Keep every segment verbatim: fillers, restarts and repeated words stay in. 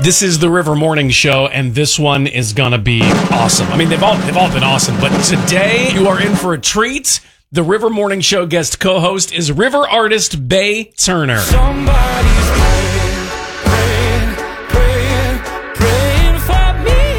This is the River Morning Show, and this one is gonna be awesome. I mean, they've all they've all been awesome, but today you are in for a treat. The River Morning Show guest co-host is river artist Bae Turner. Somebody's praying, praying, praying, praying for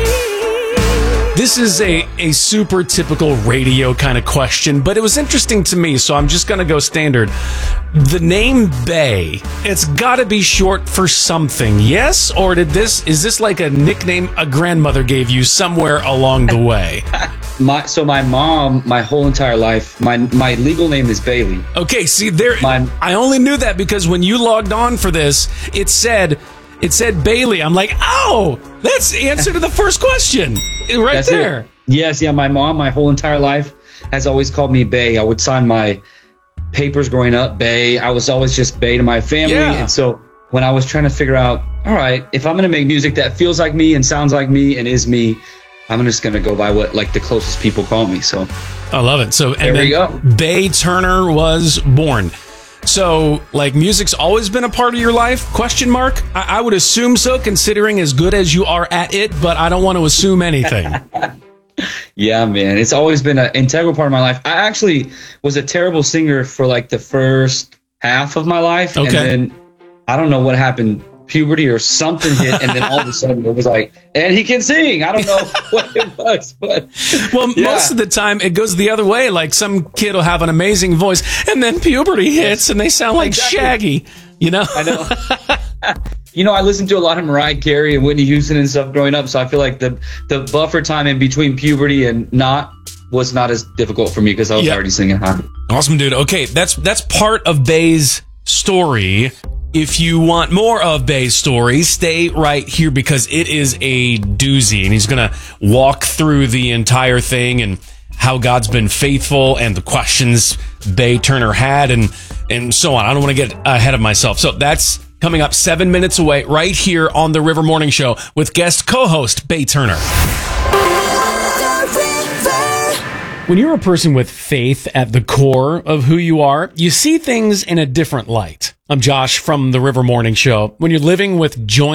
me. This is a, a super typical radio kind of question, but it was interesting to me, so I'm just gonna go standard. The name Bae, it's gotta be short for something, yes? Or did this, is this like a nickname a grandmother gave you somewhere along the way? My so my mom, my whole entire life, my my legal name is Bailey. Okay, see there, My- I only knew that because when you logged on for this, it said, it said Bailey. I'm like, oh, that's the answer to the first question, right That's there. it. Yes, yeah. My mom, my whole entire life, has always called me Bae. I would sign my papers growing up, Bae. I was always just Bae to my family, Yeah. and so when I was trying to figure out, all right, if I'm gonna make music that feels like me and sounds like me and is me, I'm just gonna go by what like the closest people call me. So I love it. So and There then we go. Bae Turner was born. So like music's always been a part of your life? Question mark. I, I would assume so, considering as good as you are at it, but I don't want to assume anything. yeah, man, it's always been an integral part of my life. I actually was a terrible singer for like the first half of my life, Okay. and then I don't know what happened. Puberty or something hit, and then all of a sudden it was like, and he can sing. I don't know what it was, but Well, yeah. most of the time it goes the other way. Like some kid will have an amazing voice, and then puberty hits, and they sound like Exactly. Shaggy. You know? I know. You know, I listened to a lot of Mariah Carey and Whitney Houston and stuff growing up, so I feel like the the buffer time in between puberty and not was not as difficult for me because I was Yeah. already singing high. Awesome, dude. Okay, that's that's part of Bae's story. If you want more of Bae's story, stay right here because it is a doozy, and he's gonna walk through the entire thing and how God's been faithful and the questions Bae Turner had and and so on. I don't want to get ahead of myself. So that's coming up seven minutes away right here on the River Morning Show with guest co-host Bae Turner. When you're a person with faith at the core of who you are, you see things in a different light. I'm Josh from the River Morning Show. When you're living with joy